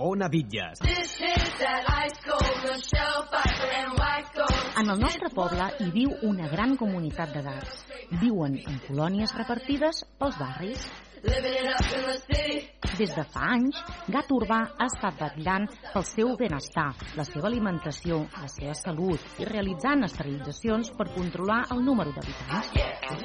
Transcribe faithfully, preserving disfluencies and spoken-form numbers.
Ona Bitlles. En el nostre poble hi viu una gran comunitat de gats. Viuen en colònies repartides pels barris. Des de fa anys, Gat Urbà ha estat vetllant pel seu benestar, la seva alimentació, la seva salut i realitzant esterilitzacions per controlar el número d'habitants.